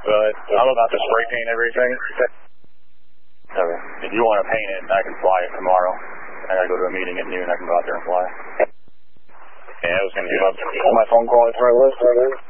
but I'm about to spray paint everything. Okay. If you want to paint it, I can fly it tomorrow. I gotta go to a meeting at noon. I can go out there and fly. Yeah, I was going to give up my phone call for my list right there.